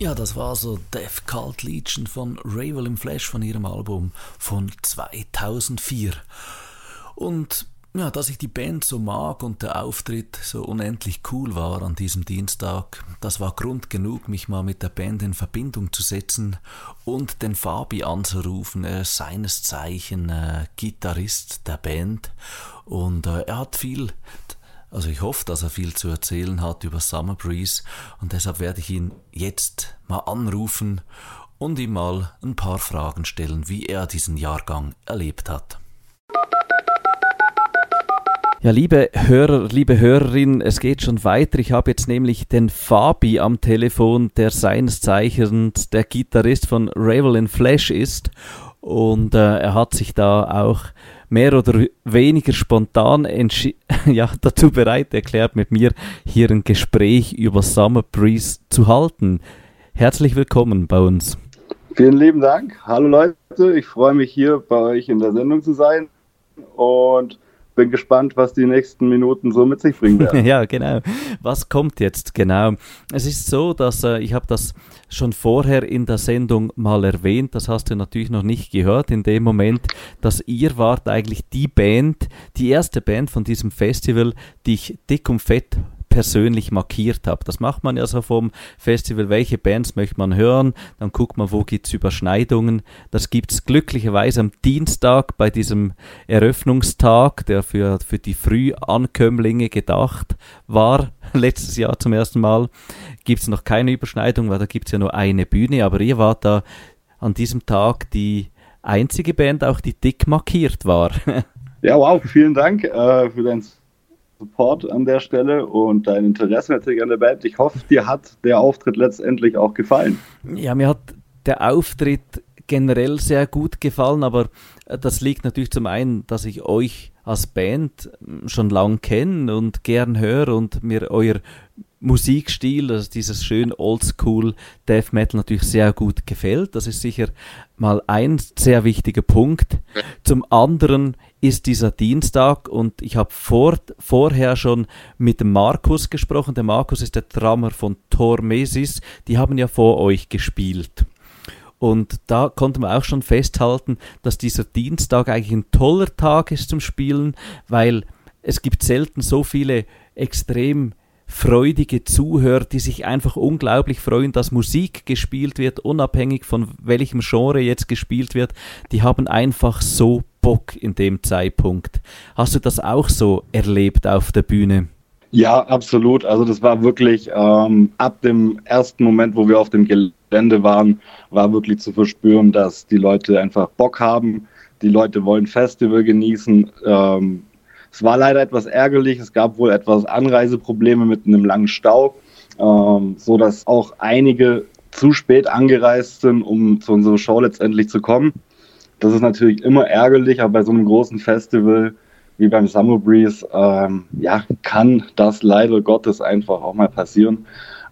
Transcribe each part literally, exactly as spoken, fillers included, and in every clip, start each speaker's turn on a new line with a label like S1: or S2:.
S1: Ja, das war so Death Cult Legion von Ravel in Flesh von ihrem Album von zweitausendvier. Und ja, dass ich die Band so mag und der Auftritt so unendlich cool war an diesem Dienstag, das war Grund genug, mich mal mit der Band in Verbindung zu setzen und den Fabi anzurufen. Er ist seines Zeichen äh, Gitarrist der Band und äh, er hat viel... Also ich hoffe, dass er viel zu erzählen hat über Summer Breeze und deshalb werde ich ihn jetzt mal anrufen und ihm mal ein paar Fragen stellen, wie er diesen Jahrgang erlebt hat. Ja, liebe Hörer, liebe Hörerin, es geht schon weiter. Ich habe jetzt nämlich den Fabi am Telefon, der seines Zeichens der Gitarrist von Ravel in Flesh ist und äh, er hat sich da auch mehr oder weniger spontan entschi- ja, dazu bereit erklärt, mit mir hier ein Gespräch über Summer Breeze zu halten. Herzlich willkommen bei uns.
S2: Vielen lieben Dank. Hallo Leute, ich freue mich hier bei euch in der Sendung zu sein und bin gespannt, was die nächsten Minuten so mit sich bringen werden.
S1: Ja, genau. Was kommt jetzt genau? Es ist so, dass äh, ich habe das schon vorher in der Sendung mal erwähnt, das hast du natürlich noch nicht gehört in dem Moment, dass ihr wart eigentlich die Band, die erste Band von diesem Festival, die ich dick und fett persönlich markiert habe. Das macht man ja so vom Festival, welche Bands möchte man hören, dann guckt man, wo gibt es Überschneidungen. Das gibt es glücklicherweise am Dienstag bei diesem Eröffnungstag, der für, für die Frühankömmlinge gedacht war, letztes Jahr zum ersten Mal. Gibt es noch keine Überschneidung, weil da gibt es ja nur eine Bühne, aber ihr wart da an diesem Tag die einzige Band, auch die dick markiert war.
S2: Ja, wow, vielen Dank äh, für dein Support an der Stelle und dein Interesse natürlich an der Band. Ich hoffe, dir hat der Auftritt letztendlich auch gefallen.
S1: Ja, mir hat der Auftritt generell sehr gut gefallen, aber das liegt natürlich zum einen, dass ich euch als Band schon lang kenne und gern höre und mir euer Musikstil, also dieses schön Oldschool Death Metal natürlich sehr gut gefällt. Das ist sicher mal ein sehr wichtiger Punkt. Zum anderen ist dieser Dienstag und ich habe vor, vorher schon mit dem Markus gesprochen. Der Markus ist der Drummer von Tormesis. Die haben ja vor euch gespielt. Und da konnte man auch schon festhalten, dass dieser Dienstag eigentlich ein toller Tag ist zum Spielen, weil es gibt selten so viele extrem freudige Zuhörer, die sich einfach unglaublich freuen, dass Musik gespielt wird, unabhängig von welchem Genre jetzt gespielt wird. Die haben einfach so Bock in dem Zeitpunkt. Hast du das auch so erlebt auf der Bühne?
S2: Ja, absolut. Also das war wirklich ähm, ab dem ersten Moment, wo wir auf dem Gelände waren, war wirklich zu verspüren, dass die Leute einfach Bock haben. Die Leute wollen Festival genießen. Ähm, Es war leider etwas ärgerlich, es gab wohl etwas Anreiseprobleme mit einem langen Stau, ähm, so dass auch einige zu spät angereist sind, um zu unserer Show letztendlich zu kommen. Das ist natürlich immer ärgerlich, aber bei so einem großen Festival wie beim Summer Breeze, ähm, ja, kann das leider Gottes einfach auch mal passieren.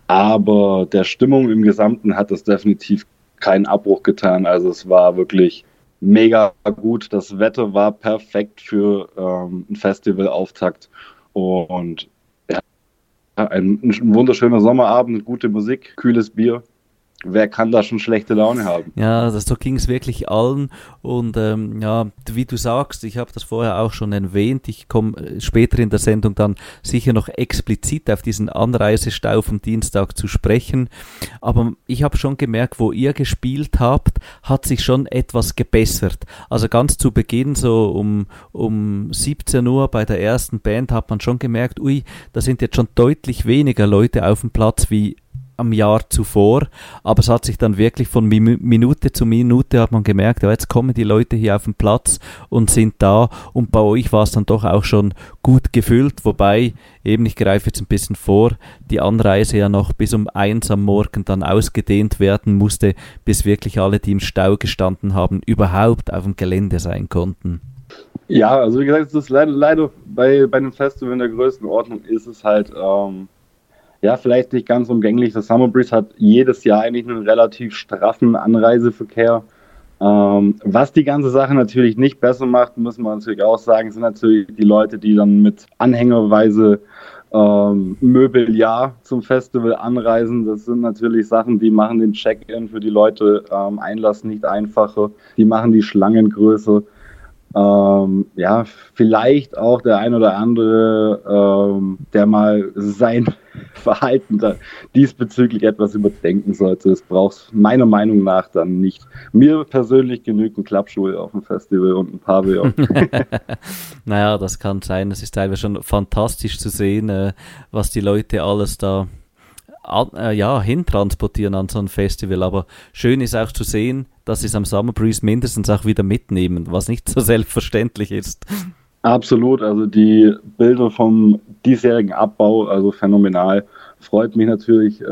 S2: Aber der Stimmung im Gesamten hat es definitiv keinen Abbruch getan. Also es war wirklich mega gut. Das Wetter war perfekt für ähm, einen Festivalauftakt und ja, ein, ein wunderschöner Sommerabend, gute Musik, kühles Bier. Wer kann da schon schlechte Laune haben?
S1: Ja, das, so ging es wirklich allen und ähm, ja, wie du sagst, ich habe das vorher auch schon erwähnt, ich komme später in der Sendung dann sicher noch explizit auf diesen Anreisestau vom Dienstag zu sprechen, aber ich habe schon gemerkt, wo ihr gespielt habt, hat sich schon etwas gebessert. Also ganz zu Beginn, so um, um siebzehn Uhr bei der ersten Band, hat man schon gemerkt, ui, da sind jetzt schon deutlich weniger Leute auf dem Platz wie am Jahr zuvor, aber es hat sich dann wirklich von Minute zu Minute hat man gemerkt, ja, jetzt kommen die Leute hier auf den Platz und sind da und bei euch war es dann doch auch schon gut gefüllt, wobei, eben ich greife jetzt ein bisschen vor, die Anreise ja noch bis um eins am Morgen dann ausgedehnt werden musste, bis wirklich alle, die im Stau gestanden haben, überhaupt auf dem Gelände sein konnten.
S2: Ja, also wie gesagt, es ist leider, leider bei, bei einem Festival in der Größenordnung ist es halt ähm ja, vielleicht nicht ganz umgänglich. Das Summer Breeze hat jedes Jahr eigentlich einen relativ straffen Anreiseverkehr. Ähm, was die ganze Sache natürlich nicht besser macht, müssen wir natürlich auch sagen, sind natürlich die Leute, die dann mit anhängerweise ähm, Möbeljahr zum Festival anreisen. Das sind natürlich Sachen, die machen den Check-in für die Leute ähm, Einlass nicht einfacher, die machen die Schlangen größer. Ähm, ja, vielleicht auch der ein oder andere, ähm, der mal sein Verhalten da diesbezüglich etwas überdenken sollte. Das braucht meiner Meinung nach dann nicht. Mir persönlich genügt ein Klappschuhe auf dem Festival und ein Pavillon.
S1: Naja, das kann sein. Es ist teilweise schon fantastisch zu sehen, äh, was die Leute alles da an, äh, ja, hintransportieren an so ein Festival. Aber schön ist auch zu sehen, dass sie es am Summer Breeze mindestens auch wieder mitnehmen, was nicht so selbstverständlich ist.
S2: Absolut, also die Bilder vom diesjährigen Abbau, also phänomenal. Freut mich natürlich äh,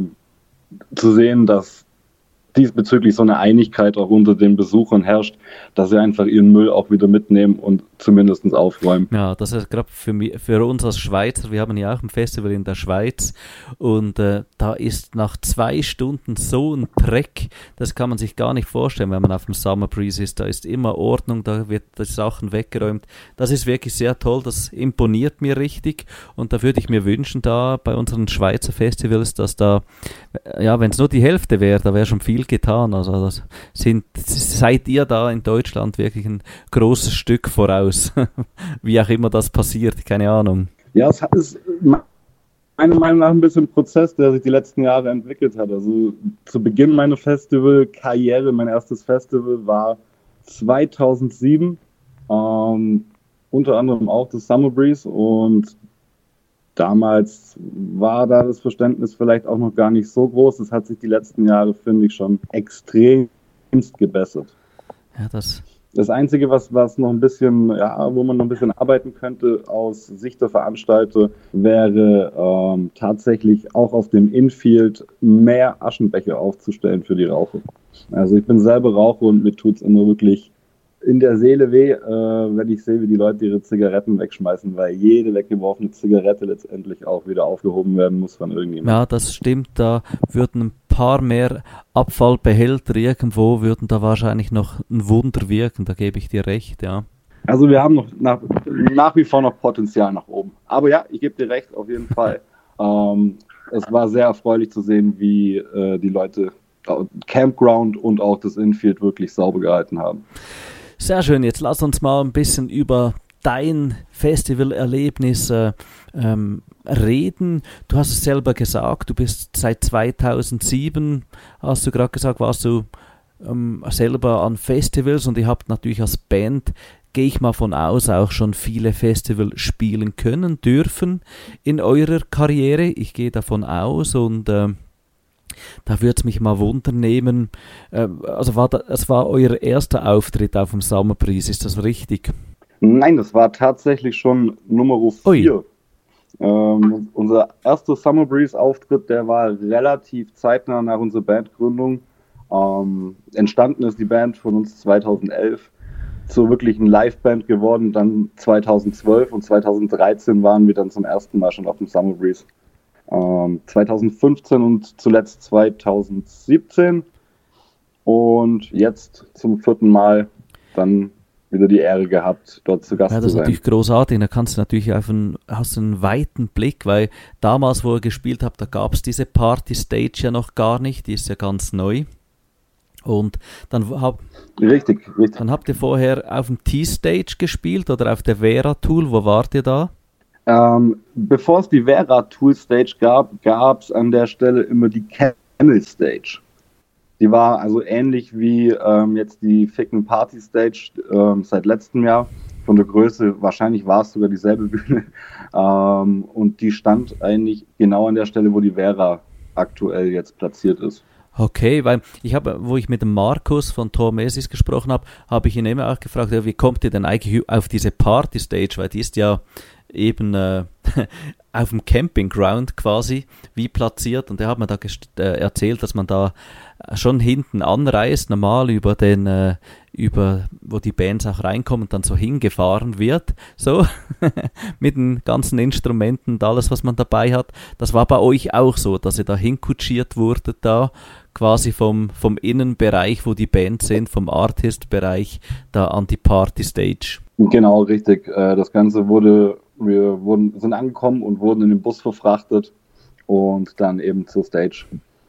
S2: zu sehen, dass diesbezüglich so eine Einigkeit auch unter den Besuchern herrscht, dass sie einfach ihren Müll auch wieder mitnehmen und zumindest aufräumen.
S1: Ja, das ist gerade für, mich, für uns als Schweizer, wir haben ja auch ein Festival in der Schweiz und äh, da ist nach zwei Stunden so ein Dreck, das kann man sich gar nicht vorstellen, wenn man auf dem Summer Breeze ist. Da ist immer Ordnung, da wird die Sachen weggeräumt. Das ist wirklich sehr toll, das imponiert mir richtig und da würde ich mir wünschen, da bei unseren Schweizer Festivals, dass da, ja, wenn es nur die Hälfte wäre, da wäre schon viel getan. Also das sind, seid ihr da in Deutschland wirklich ein großes Stück voraus. Wie auch immer das passiert, keine Ahnung.
S2: Ja, es ist meiner Meinung nach ein bisschen ein Prozess, der sich die letzten Jahre entwickelt hat. Also zu Beginn meiner Festivalkarriere, mein erstes Festival war zweitausendsieben, ähm, unter anderem auch das Summer Breeze und damals war da das Verständnis vielleicht auch noch gar nicht so groß. Das hat sich die letzten Jahre, finde ich, schon extremst gebessert.
S1: Ja, das...
S2: Das Einzige, was, was noch ein bisschen, ja, wo man noch ein bisschen arbeiten könnte aus Sicht der Veranstalter, wäre ähm, tatsächlich auch auf dem Infield mehr Aschenbecher aufzustellen für die Raucher. Also ich bin selber Raucher und mir tut es immer wirklich in der Seele weh, äh, wenn ich sehe, wie die Leute ihre Zigaretten wegschmeißen, weil jede weggeworfene Zigarette letztendlich auch wieder aufgehoben werden muss von irgendjemandem.
S1: Ja, das stimmt, da würden ein paar mehr Abfallbehälter irgendwo, würden da wahrscheinlich noch ein Wunder wirken, da gebe ich dir recht, ja.
S2: Also wir haben noch nach, nach wie vor noch Potenzial nach oben. Aber ja, ich gebe dir recht, auf jeden Fall. ähm, es war sehr erfreulich zu sehen, wie äh, die Leute Campground und auch das Infield wirklich sauber gehalten haben.
S1: Sehr schön, jetzt lass uns mal ein bisschen über dein Festivalerlebnis äh, ähm, reden. Du hast es selber gesagt, du bist seit zweitausendsieben, hast du gerade gesagt, warst du ähm, selber an Festivals und ihr habt natürlich als Band, gehe ich mal von aus, auch schon viele Festivals spielen können, dürfen in eurer Karriere. Ich gehe davon aus und äh, da würde es mich mal wundern nehmen, äh, also war da, es war euer erster Auftritt auf dem Summer Breeze, ist das richtig?
S2: Nein, das war tatsächlich schon Nummer vier. Ähm, unser erster Summer Breeze Auftritt, der war relativ zeitnah nach unserer Bandgründung. Ähm, entstanden ist die Band von uns zweitausendelf, zur wirklichen Liveband geworden, dann zweitausendzwölf und zweitausenddreizehn waren wir dann zum ersten Mal schon auf dem Summer Breeze. Ähm, zweitausendfünfzehn und zuletzt zweitausendsiebzehn und jetzt zum vierten Mal dann wieder die Ehre gehabt, dort zu Gast
S1: ja,
S2: zu sein.
S1: Das ist natürlich großartig, da kannst du natürlich auf einen, hast einen weiten Blick, weil damals, wo ihr gespielt habt, da gab es diese Party-Stage ja noch gar nicht, die ist ja ganz neu. Und dann, hab,
S2: richtig, richtig.
S1: dann habt ihr vorher auf dem T-Stage gespielt oder auf der Vera-Tool, wo wart ihr da?
S2: Ähm, bevor es die Vera-Tool-Stage gab, gab es an der Stelle immer die Camel-Stage. Die war also ähnlich wie ähm, jetzt die Ficken Party-Stage ähm, seit letztem Jahr. Von der Größe, wahrscheinlich war es sogar dieselbe Bühne. Ähm, und die stand eigentlich genau an der Stelle, wo die Vera aktuell jetzt platziert ist.
S1: Okay, weil ich habe, wo ich mit dem Markus von Tormesis gesprochen habe, habe ich ihn immer auch gefragt, ja, wie kommt ihr denn eigentlich auf diese Party-Stage, weil die ist ja eben äh, auf dem Campingground quasi wie platziert, und er hat mir da gest- äh, erzählt, dass man da schon hinten anreist, normal über den, äh, über, wo die Bands auch reinkommen, dann so hingefahren wird, so, mit den ganzen Instrumenten und alles, was man dabei hat. Das war bei euch auch so, dass ihr da hinkutschiert wurdet da, quasi vom, vom Innenbereich, wo die Bands sind, vom Artist-Bereich, da an die Party-Stage.
S2: Genau, richtig. Äh, Das Ganze wurde, wir wurden, sind angekommen und wurden in den Bus verfrachtet und dann eben zur Stage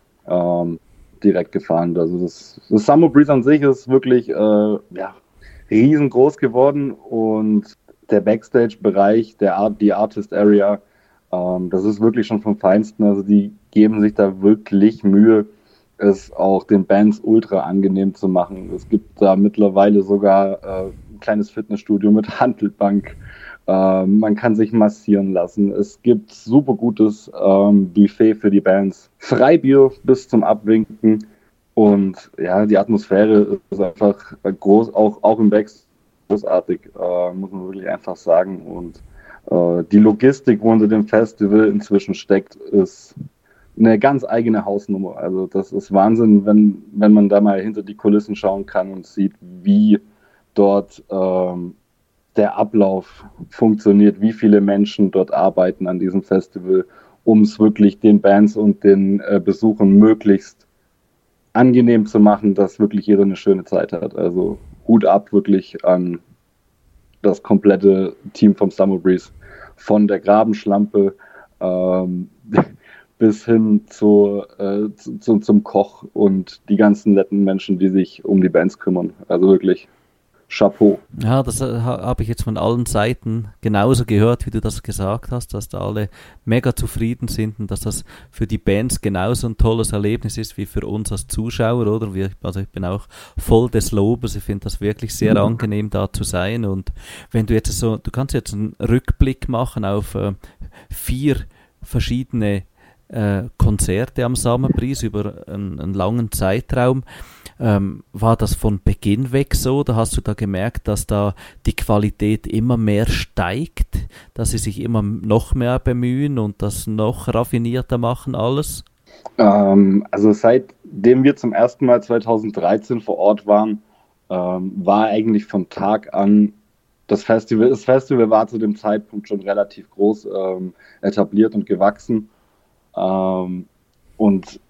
S2: ähm, direkt gefahren. Also das, das Summer Breeze an sich ist wirklich äh, ja, riesengroß geworden, und der Backstage-Bereich, der Art, die Artist-Area, ähm, das ist wirklich schon vom Feinsten. Also die geben sich da wirklich Mühe, es auch den Bands ultra angenehm zu machen. Es gibt da mittlerweile sogar äh, ein kleines Fitnessstudio mit Hantelbank. Äh, man kann sich massieren lassen. Es gibt super gutes ähm, Buffet für die Bands. Freibier bis zum Abwinken. Und ja, die Atmosphäre ist einfach groß, auch, auch im Backstage großartig, äh, muss man wirklich einfach sagen. Und äh, die Logistik, wo unter dem Festival inzwischen steckt, ist eine ganz eigene Hausnummer. Also das ist Wahnsinn, wenn, wenn man da mal hinter die Kulissen schauen kann und sieht, wie dort ähm, der Ablauf funktioniert, wie viele Menschen dort arbeiten an diesem Festival, um es wirklich den Bands und den äh, Besuchern möglichst angenehm zu machen, dass wirklich jeder eine schöne Zeit hat. Also Hut ab wirklich an das komplette Team vom Summer Breeze. Von der Grabenschlampe ähm, bis hin zu, äh, zu, zum Koch und die ganzen netten Menschen, die sich um die Bands kümmern. Also wirklich Chapeau.
S1: Ja, das äh, ha, habe ich jetzt von allen Seiten genauso gehört, wie du das gesagt hast, dass da alle mega zufrieden sind und dass das für die Bands genauso ein tolles Erlebnis ist wie für uns als Zuschauer, oder? Wir, also ich bin auch voll des Lobes, ich finde das wirklich sehr mhm. angenehm, da zu sein. Und wenn du jetzt so, du kannst jetzt einen Rückblick machen auf äh, vier verschiedene äh, Konzerte am Summer Breeze über einen, einen langen Zeitraum. Ähm, war das von Beginn weg so? Da hast du da gemerkt, dass da die Qualität immer mehr steigt, dass sie sich immer noch mehr bemühen und das noch raffinierter machen alles?
S2: Ähm, also seitdem wir zum ersten Mal zweitausenddreizehn vor Ort waren, ähm, war eigentlich von Tag an das Festival, das Festival war zu dem Zeitpunkt schon relativ groß ähm, etabliert und gewachsen. Ähm, und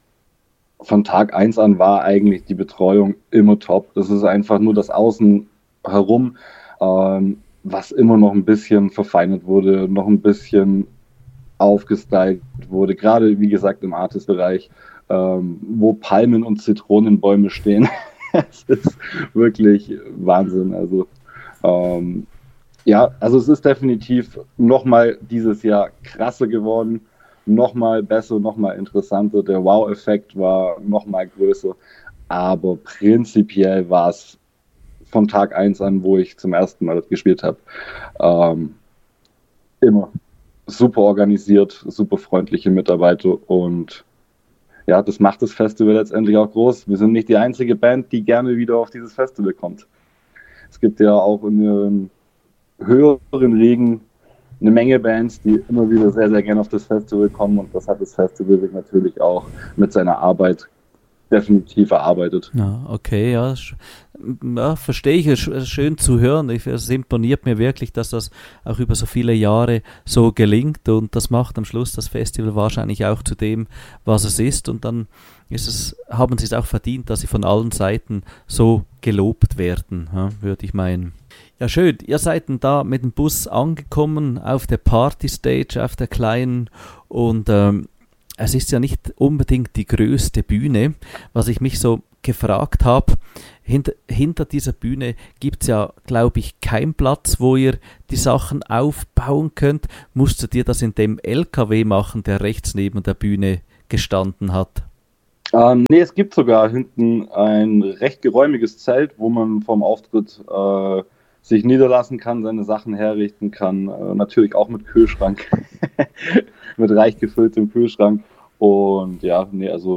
S2: von Tag eins an war eigentlich die Betreuung immer top. Das ist einfach nur das Außen herum, ähm, was immer noch ein bisschen verfeinert wurde, noch ein bisschen aufgestylt wurde. Gerade, wie gesagt, im Artist-Bereich, ähm, wo Palmen und Zitronenbäume stehen. Es ist wirklich Wahnsinn. Also, ähm, ja, also es ist definitiv nochmal dieses Jahr krasser geworden. Nochmal besser, nochmal interessanter. Der Wow-Effekt war nochmal größer. Aber prinzipiell war es von Tag eins an, wo ich zum ersten Mal das gespielt habe, ähm, immer super organisiert, super freundliche Mitarbeiter. Und ja, das macht das Festival letztendlich auch groß. Wir sind nicht die einzige Band, die gerne wieder auf dieses Festival kommt. Es gibt ja auch in den höheren Ligen eine Menge Bands, die immer wieder sehr, sehr gerne auf das Festival kommen, und das hat das Festival sich natürlich auch mit seiner Arbeit definitiv erarbeitet.
S1: Ja, okay, ja, ja, verstehe ich, es ist schön zu hören. Es imponiert mir wirklich, dass das auch über so viele Jahre so gelingt, und das macht am Schluss das Festival wahrscheinlich auch zu dem, was es ist, und dann ist es, haben sie es auch verdient, dass sie von allen Seiten so gelobt werden, ja, würde ich meinen. Ja, schön. Ihr seid dann da mit dem Bus angekommen auf der Party-Stage, auf der kleinen, und ähm, es ist ja nicht unbedingt die größte Bühne. Was ich mich so gefragt habe, hinter, hinter dieser Bühne gibt es ja, glaube ich, keinen Platz, wo ihr die Sachen aufbauen könnt. Musstet ihr das in dem L K W machen, der rechts neben der Bühne gestanden hat?
S2: Ähm, nee, es gibt sogar hinten ein recht geräumiges Zelt, wo man vom Auftritt äh, sich niederlassen kann, seine Sachen herrichten kann, äh, natürlich auch mit Kühlschrank, mit reich gefülltem Kühlschrank. Und ja, nee, also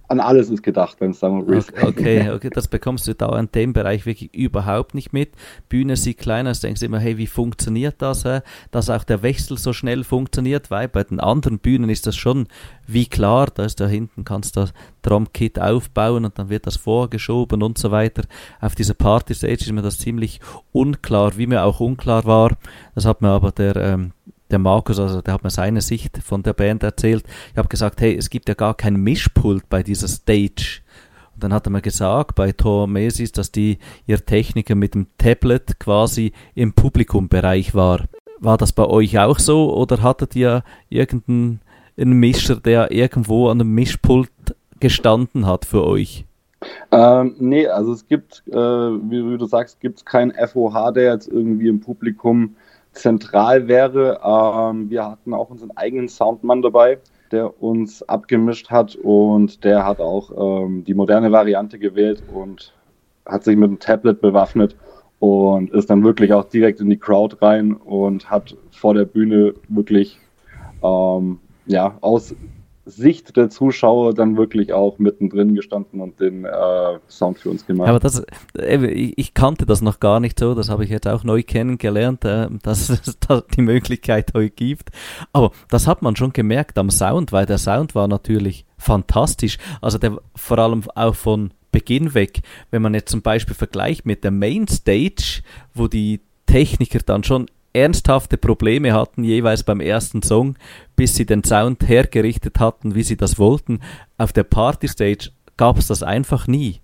S2: an alles ist gedacht beim Summer Breeze.
S1: Okay, okay, das bekommst du da in dem Bereich wirklich überhaupt nicht mit. Bühne sieht kleiner, du denkst immer, hey, wie funktioniert das? Hä? Dass auch der Wechsel so schnell funktioniert, weil bei den anderen Bühnen ist das schon wie klar, da ist da hinten, kannst du das Drumkit aufbauen und dann wird das vorgeschoben und so weiter. Auf dieser Party-Stage ist mir das ziemlich unklar, wie mir auch unklar war, das hat mir aber der ähm, der Markus, also der hat mir seine Sicht von der Band erzählt. Ich habe gesagt, hey, es gibt ja gar kein Mischpult bei dieser Stage. Und dann hat er mir gesagt, bei Tormesis, dass die ihr Techniker mit dem Tablet quasi im Publikumbereich war. War das bei euch auch so oder hattet ihr irgendeinen Mischer, der irgendwo an einem Mischpult gestanden hat für euch?
S2: Ähm, nee, also es gibt, äh, wie, wie du sagst, gibt es keinen F O H, der jetzt irgendwie im Publikum zentral wäre. Ähm, wir hatten auch unseren eigenen Soundmann dabei, der uns abgemischt hat und der hat auch ähm, die moderne Variante gewählt und hat sich mit einem Tablet bewaffnet und ist dann wirklich auch direkt in die Crowd rein und hat vor der Bühne wirklich ähm, ja, aus Sicht der Zuschauer dann wirklich auch mittendrin gestanden und den äh, Sound für uns gemacht.
S1: Aber das, ich kannte das noch gar nicht so, das habe ich jetzt auch neu kennengelernt, dass es da die Möglichkeit heute gibt. Aber das hat man schon gemerkt am Sound, weil der Sound war natürlich fantastisch. Also der vor allem auch von Beginn weg, wenn man jetzt zum Beispiel vergleicht mit der Mainstage, wo die Techniker dann schon ernsthafte Probleme hatten, jeweils beim ersten Song, bis sie den Sound hergerichtet hatten, wie sie das wollten. Auf der Partystage gab es das einfach nie.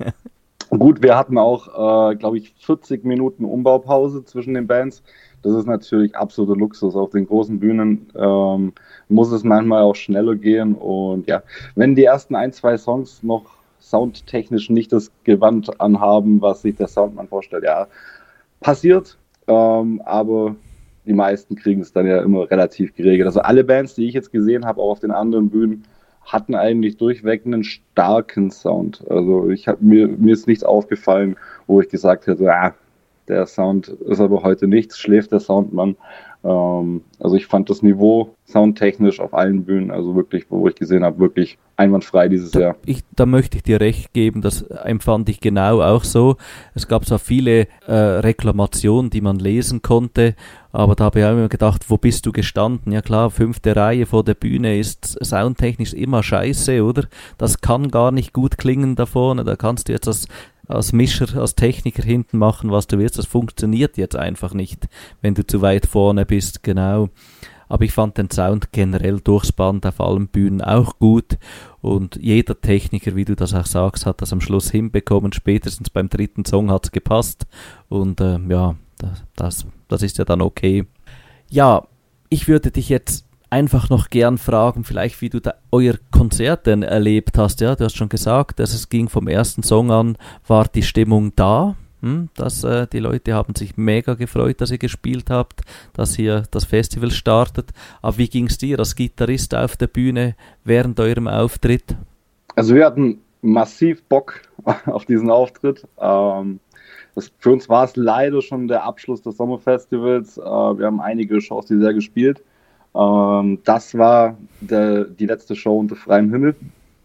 S2: Gut, wir hatten auch, äh, glaube ich, vierzig Minuten Umbaupause zwischen den Bands. Das ist natürlich absoluter Luxus. Auf den großen Bühnen ähm, muss es manchmal auch schneller gehen. Und ja, wenn die ersten ein, zwei Songs noch soundtechnisch nicht das Gewand anhaben, was sich der Soundmann vorstellt, ja, passiert. Ähm, aber die meisten kriegen es dann ja immer relativ geregelt. Also alle Bands, die ich jetzt gesehen habe, auch auf den anderen Bühnen, hatten eigentlich durchweg einen starken Sound. Also ich hab, mir, mir ist nichts aufgefallen, wo ich gesagt hätte, ah, der Sound ist aber heute nichts, schläft der Soundmann. Ähm, also ich fand das Niveau soundtechnisch auf allen Bühnen, also wirklich, wo ich gesehen habe, wirklich einwandfrei dieses Jahr.
S1: Ich, da möchte ich dir recht geben, das empfand ich genau auch so. Es gab zwar viele äh, Reklamationen, die man lesen konnte, aber da habe ich auch immer gedacht, wo bist du gestanden? Ja klar, fünfte Reihe vor der Bühne ist soundtechnisch immer scheiße, oder? Das kann gar nicht gut klingen da vorne, da kannst du jetzt als, als Mischer, als Techniker hinten machen, was du willst. Das funktioniert jetzt einfach nicht, wenn du zu weit vorne bist, genau. Aber ich fand den Sound generell durchs Band auf allen Bühnen auch gut und jeder Techniker, wie du das auch sagst, hat das am Schluss hinbekommen. Spätestens beim dritten Song hat es gepasst und äh, ja, das, das, das ist ja dann okay. Ja, ich würde dich jetzt einfach noch gern fragen, vielleicht wie du da euer Konzert denn erlebt hast. Ja, du hast schon gesagt, dass es ging vom ersten Song an, war die Stimmung da. Hm, dass äh, die Leute haben sich mega gefreut, dass ihr gespielt habt, dass hier das Festival startet. Aber wie ging es dir als Gitarrist auf der Bühne während eurem Auftritt?
S2: Also wir hatten massiv Bock auf diesen Auftritt. Ähm, das, für uns war es leider schon der Abschluss des Sommerfestivals. Äh, wir haben einige Shows die sehr gespielt. Ähm, das war der, die letzte Show unter freiem Himmel.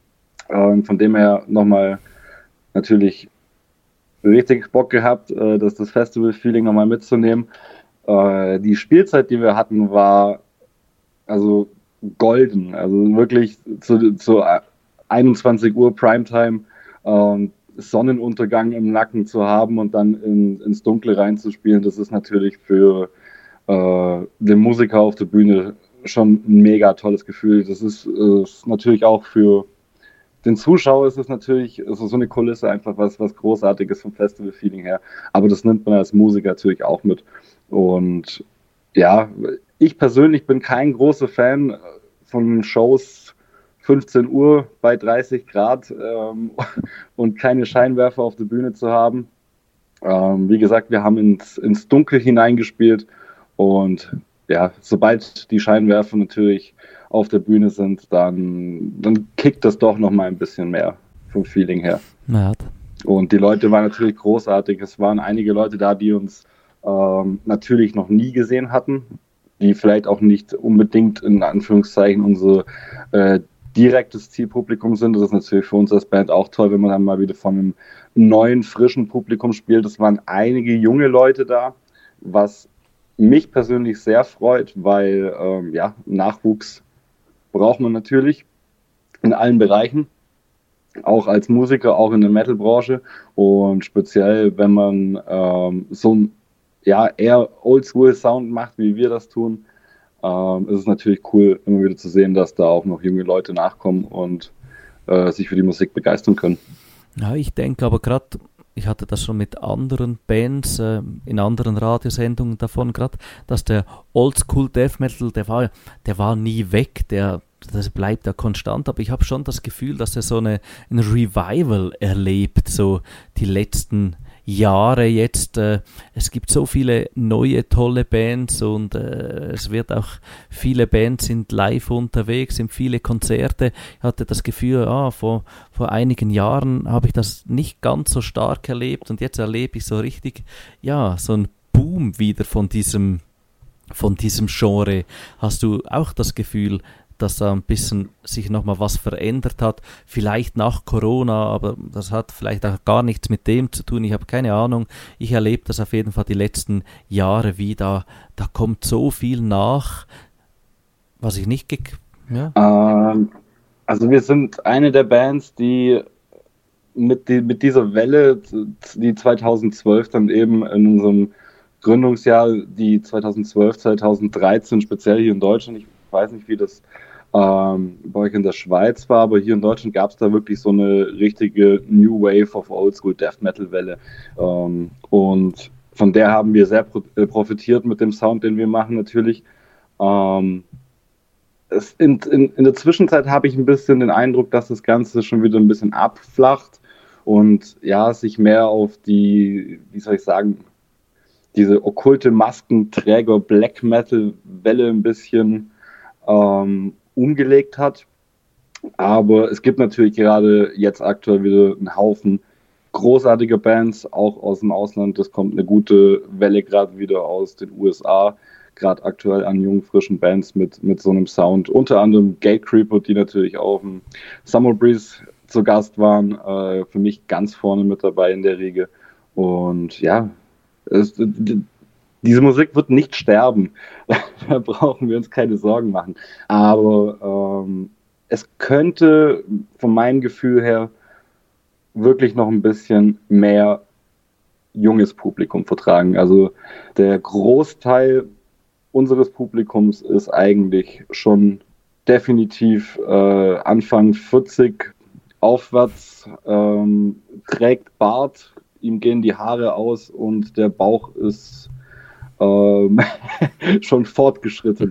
S2: Ähm, von dem her nochmal natürlich richtig Bock gehabt, äh, das, das Festival-Feeling nochmal mitzunehmen. Äh, die Spielzeit, die wir hatten, war also golden. Also wirklich zu, zu einundzwanzig Uhr Primetime äh, Sonnenuntergang im Nacken zu haben und dann in, ins Dunkle reinzuspielen, das ist natürlich für äh, den Musiker auf der Bühne schon ein mega tolles Gefühl. Das ist, äh, ist natürlich auch für den Zuschauer ist es natürlich ist so eine Kulisse einfach was, was Großartiges vom Festival-Feeling her. Aber das nimmt man als Musiker natürlich auch mit. Und ja, ich persönlich bin kein großer Fan von Shows fünfzehn Uhr bei dreißig Grad ähm, und keine Scheinwerfer auf der Bühne zu haben. Ähm, wie gesagt, wir haben ins, ins Dunkel hineingespielt und ja, sobald die Scheinwerfer natürlich auf der Bühne sind, dann, dann kickt das doch noch mal ein bisschen mehr vom Feeling her.
S1: Ja.
S2: Und die Leute waren natürlich großartig. Es waren einige Leute da, die uns ähm, natürlich noch nie gesehen hatten, die vielleicht auch nicht unbedingt in Anführungszeichen unsere äh, direktes Zielpublikum sind. Das ist natürlich für uns als Band auch toll, wenn man dann mal wieder von einem neuen, frischen Publikum spielt. Es waren einige junge Leute da, was mich persönlich sehr freut, weil ähm, ja, Nachwuchs braucht man natürlich in allen Bereichen, auch als Musiker, auch in der Metal-Branche und speziell, wenn man ähm, so ein ja, eher Oldschool-Sound macht, wie wir das tun, ähm, ist es natürlich cool, immer wieder zu sehen, dass da auch noch junge Leute nachkommen und äh, sich für die Musik begeistern können.
S1: Ja, ich denke aber gerade, ich hatte das schon mit anderen Bands äh, in anderen Radiosendungen davon, gerade, dass der Oldschool Death Metal, der war, der war nie weg, der das bleibt ja konstant, aber ich habe schon das Gefühl, dass er so eine, ein Revival erlebt, so die letzten Jahre jetzt. Äh, es gibt so viele neue, tolle Bands und äh, es wird auch, viele Bands sind live unterwegs, sind viele Konzerte. Ich hatte das Gefühl, ah, vor, vor einigen Jahren habe ich das nicht ganz so stark erlebt und jetzt erlebe ich so richtig, ja, so ein Boom wieder von diesem, von diesem Genre. Hast du auch das Gefühl, dass da ein bisschen sich nochmal was verändert hat, vielleicht nach Corona, aber das hat vielleicht auch gar nichts mit dem zu tun, ich habe keine Ahnung, ich erlebe das auf jeden Fall die letzten Jahre wieder, da kommt so viel nach, was ich nicht, ge- ja.
S2: Ähm, also wir sind eine der Bands, die mit, die, mit dieser Welle, die zweitausendzwölf dann eben in unserem Gründungsjahr, die zweitausendzwölf, zweitausenddreizehn, speziell hier in Deutschland, ich weiß nicht, wie das ähm, bei euch in der Schweiz war, aber hier in Deutschland gab es da wirklich so eine richtige New Wave of Oldschool Death Metal Welle. Ähm, und von der haben wir sehr pro- äh, profitiert mit dem Sound, den wir machen natürlich. Ähm, es in, in, in der Zwischenzeit habe ich ein bisschen den Eindruck, dass das Ganze schon wieder ein bisschen abflacht und ja, sich mehr auf die, wie soll ich sagen, diese okkulte Maskenträger Black Metal Welle ein bisschen ähm, umgelegt hat. Aber es gibt natürlich gerade jetzt aktuell wieder einen Haufen großartiger Bands, auch aus dem Ausland. Das kommt eine gute Welle gerade wieder aus den U S A, gerade aktuell an jungen, frischen Bands mit, mit so einem Sound. Unter anderem Gatecreeper, die natürlich auch im Summer Breeze zu Gast waren. Äh, für mich ganz vorne mit dabei in der Riege. Und ja, es, diese Musik wird nicht sterben. Da brauchen wir uns keine Sorgen machen. Aber ähm, es könnte von meinem Gefühl her wirklich noch ein bisschen mehr junges Publikum vertragen. Also der Großteil unseres Publikums ist eigentlich schon definitiv äh, Anfang vierzig aufwärts, ähm, trägt Bart, ihm gehen die Haare aus und der Bauch ist ähm, schon fortgeschritten.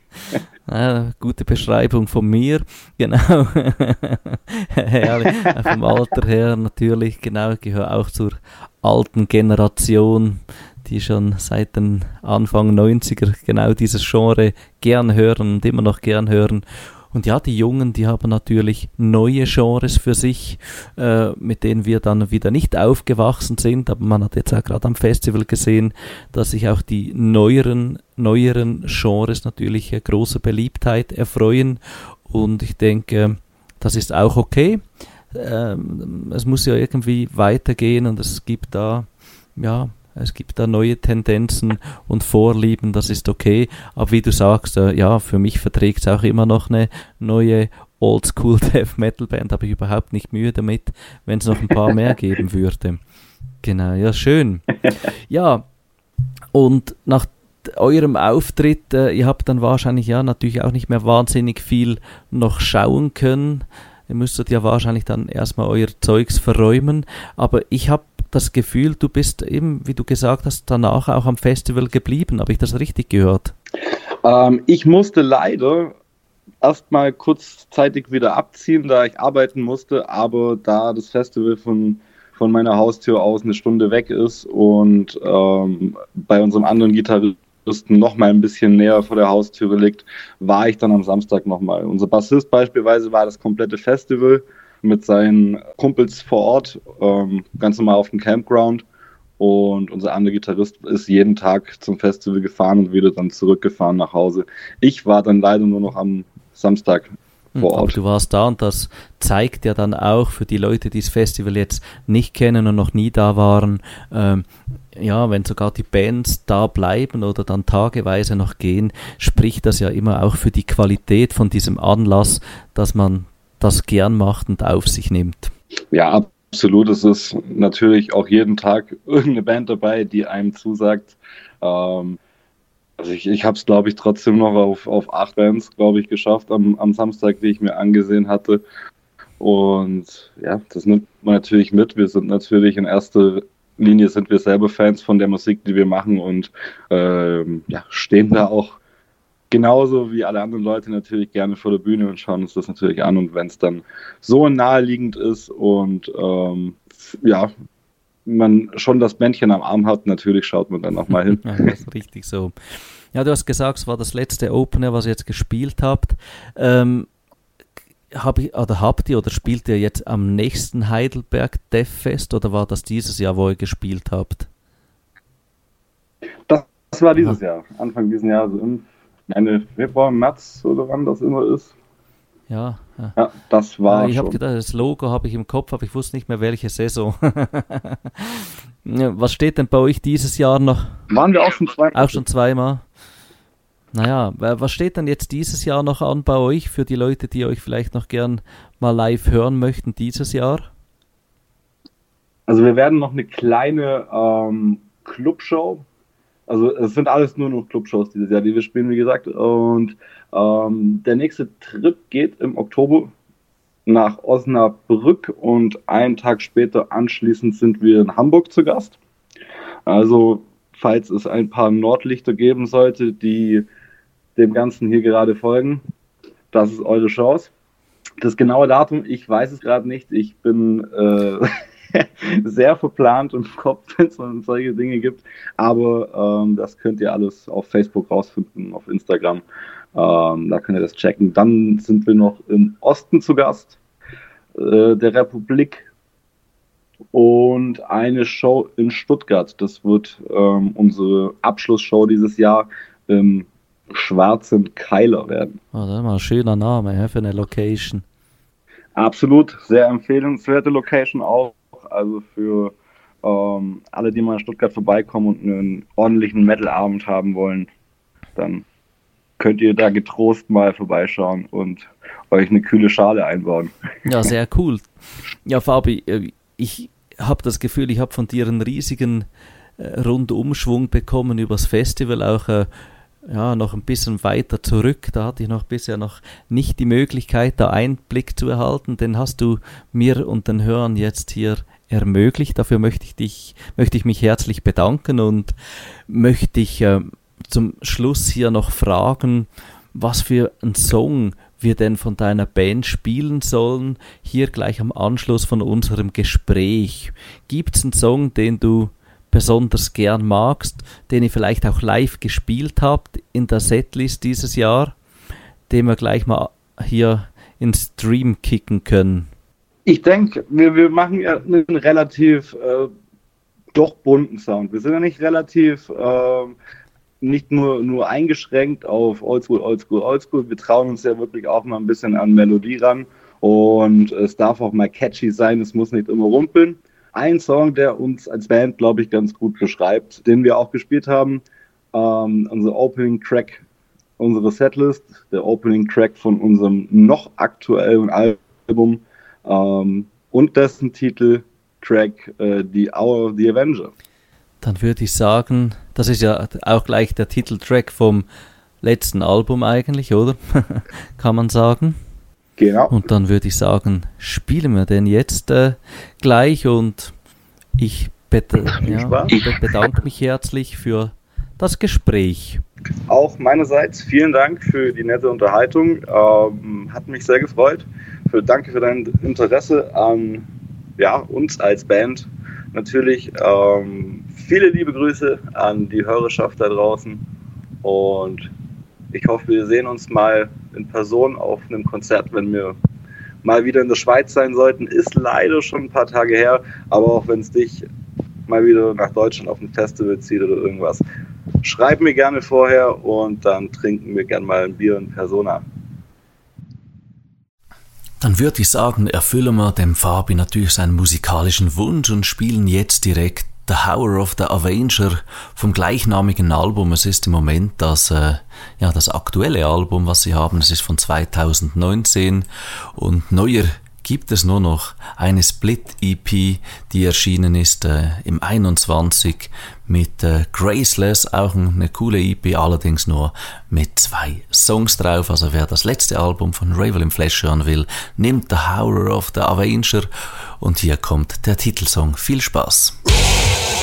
S1: Ah, gute Beschreibung von mir, genau. Herrlich. Vom Alter her natürlich, genau, ich gehöre auch zur alten Generation, die schon seit den Anfang neunziger genau dieses Genre gern hören und immer noch gern hören. Und ja, die Jungen, die haben natürlich neue Genres für sich, äh, mit denen wir dann wieder nicht aufgewachsen sind. Aber man hat jetzt auch gerade am Festival gesehen, dass sich auch die neueren, neueren Genres natürlich äh, großer Beliebtheit erfreuen. Und ich denke, das ist auch okay. Ähm, es muss ja irgendwie weitergehen und es gibt da, ja, es gibt da neue Tendenzen und Vorlieben, das ist okay. Aber wie du sagst, äh, ja, für mich verträgt es auch immer noch eine neue Oldschool Death Metal Band. Habe ich überhaupt nicht Mühe damit, wenn es noch ein paar mehr geben würde. Genau, ja, schön. Ja, und nach eurem Auftritt, äh, ihr habt dann wahrscheinlich ja natürlich auch nicht mehr wahnsinnig viel noch schauen können. Ihr müsstet ja wahrscheinlich dann erstmal euer Zeugs verräumen. Aber ich habe das Gefühl, du bist eben, wie du gesagt hast, danach auch am Festival geblieben. Habe ich das richtig gehört?
S2: Ähm, ich musste leider erstmal kurzzeitig wieder abziehen, da ich arbeiten musste, aber da das Festival von, von meiner Haustür aus eine Stunde weg ist und ähm, bei unserem anderen Gitarristen noch mal ein bisschen näher vor der Haustüre liegt, war ich dann am Samstag nochmal. Unser Bassist beispielsweise war das komplette Festival mit seinen Kumpels vor Ort, ähm, ganz normal auf dem Campground. Und unser anderer Gitarrist ist jeden Tag zum Festival gefahren und wieder dann zurückgefahren nach Hause. Ich war dann leider nur noch am Samstag vor Ort.
S1: Aber du warst da und das zeigt ja dann auch für die Leute, die das Festival jetzt nicht kennen und noch nie da waren, ähm, ja, wenn sogar die Bands da bleiben oder dann tageweise noch gehen, spricht das ja immer auch für die Qualität von diesem Anlass, dass man das gern macht und auf sich nimmt.
S2: Ja, absolut. Es ist natürlich auch jeden Tag irgendeine Band dabei, die einem zusagt. Ähm, also ich, ich habe es, glaube ich, trotzdem noch auf, auf acht Bands, glaube ich, geschafft am, am Samstag, die ich mir angesehen hatte. Und ja, das nimmt man natürlich mit. Wir sind natürlich in erster Linie sind wir selber Fans von der Musik, die wir machen und ähm, ja, stehen da auch genauso wie alle anderen Leute natürlich gerne vor der Bühne und schauen uns das natürlich an. Und wenn es dann so naheliegend ist und ähm, ja, man schon das Bändchen am Arm hat, natürlich schaut man dann auch mal hin.
S1: Ja, das ist richtig so. Ja, du hast gesagt, es war das letzte Opener, was ihr jetzt gespielt habt. Ähm, hab ich, oder habt ihr oder spielt ihr jetzt am nächsten Heidelberg Death Fest oder war das dieses Jahr, wo ihr gespielt habt?
S2: Das, das war dieses Jahr, Anfang dieses Jahres, also im meine, Februar, März oder wann das immer ist.
S1: Ja, ja.
S2: Ja, das war
S1: ja, ich habe
S2: schon.
S1: gedacht, das Logo habe ich im Kopf, aber ich wusste nicht mehr, welche Saison. Ja, was steht denn bei euch dieses Jahr noch?
S2: Waren wir auch schon zweimal?
S1: Auch schon zweimal. Naja, was steht denn jetzt dieses Jahr noch an bei euch für die Leute, die euch vielleicht noch gern mal live hören möchten dieses Jahr?
S2: Also wir werden noch eine kleine ähm, Clubshow, also es sind alles nur noch Clubshows dieses Jahr, die wir spielen, wie gesagt. Und ähm, der nächste Trip geht im Oktober nach Osnabrück und einen Tag später anschließend sind wir in Hamburg zu Gast. Also falls es ein paar Nordlichter geben sollte, die dem Ganzen hier gerade folgen, das ist eure Chance. Das genaue Datum, ich weiß es gerade nicht. Ich bin äh, sehr verplant im Kopf, wenn es solche Dinge gibt. Aber ähm, das könnt ihr alles auf Facebook rausfinden, auf Instagram. Ähm, da könnt ihr das checken. Dann sind wir noch im Osten zu Gast äh, der Republik und eine Show in Stuttgart. Das wird ähm, unsere Abschlussshow dieses Jahr im Schwarzen Keiler werden.
S1: Oh, das ist mal ein schöner Name, ja, für eine Location.
S2: Absolut, sehr empfehlenswerte Location auch. Also für ähm, alle, die mal in Stuttgart vorbeikommen und einen ordentlichen Metal-Abend haben wollen, dann könnt ihr da getrost mal vorbeischauen und euch eine kühle Schale einbauen.
S1: Ja, sehr cool. Ja, Fabi, ich habe das Gefühl, ich habe von dir einen riesigen äh, Rundumschwung bekommen übers Festival, auch äh, ja, noch ein bisschen weiter zurück. Da hatte ich noch bisher noch nicht die Möglichkeit, da Einblick zu erhalten. Den hast du mir und den Hörern jetzt hier ermöglicht. Dafür möchte ich dich, möchte ich mich herzlich bedanken und möchte ich äh, zum Schluss hier noch fragen, was für ein Song wir denn von deiner Band spielen sollen, hier gleich am Anschluss von unserem Gespräch. Gibt es einen Song, den du besonders gern magst, den ihr vielleicht auch live gespielt habt in der Setlist dieses Jahr, den wir gleich mal hier ins Stream kicken können?
S2: Ich denke, wir, wir machen ja einen relativ äh, doch bunten Sound. Wir sind ja nicht relativ äh, nicht nur, nur eingeschränkt auf Oldschool, Oldschool, Oldschool. Wir trauen uns ja wirklich auch mal ein bisschen an Melodie ran und es darf auch mal catchy sein, es muss nicht immer rumpeln. Ein Song, der uns als Band, glaube ich, ganz gut beschreibt, den wir auch gespielt haben, ähm, unser Opening Track, unsere Setlist, der Opening Track von unserem noch aktuellen Album ähm, und dessen Titel Track äh, The Hour of the Avenger.
S1: Dann würde ich sagen, das ist ja auch gleich der Titeltrack vom letzten Album eigentlich, oder? Kann man sagen.
S2: Genau.
S1: Und dann würde ich sagen, spielen wir den jetzt äh, gleich und ich bete, ja, bedanke mich herzlich für das Gespräch.
S2: Auch meinerseits vielen Dank für die nette Unterhaltung. Ähm, hat mich sehr gefreut. Für, danke für dein Interesse an ja, uns als Band. Natürlich ähm, viele liebe Grüße an die Hörerschaft da draußen und ich hoffe, wir sehen uns mal in Person auf einem Konzert, wenn wir mal wieder in der Schweiz sein sollten. Ist leider schon ein paar Tage her, aber auch wenn es dich mal wieder nach Deutschland auf ein Festival zieht oder irgendwas, schreib mir gerne vorher und dann trinken wir gerne mal ein Bier in Persona.
S1: Dann würde ich sagen, erfüllen wir dem Fabi natürlich seinen musikalischen Wunsch und spielen jetzt direkt The Hour of the Avenger vom gleichnamigen Album. Es ist im Moment das, äh, ja, das aktuelle Album, was sie haben. Es ist von zweitausendneunzehn und neuer gibt es nur noch eine Split-E P, die erschienen ist äh, im einundzwanzig mit äh, Graceless, auch eine coole E P, allerdings nur mit zwei Songs drauf. Also wer das letzte Album von Ravel in Flesh hören will, nimmt The Hour of the Avenger und hier kommt der Titelsong. Viel Spaß!